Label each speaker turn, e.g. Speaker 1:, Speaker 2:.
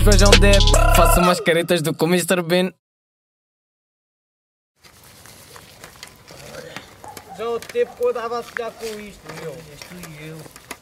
Speaker 1: Vejam Depp, faço umas caretas do com Mr. Bean.
Speaker 2: Já o tempo que eu andava a sonhar com isto, meu.
Speaker 3: És tu e eu.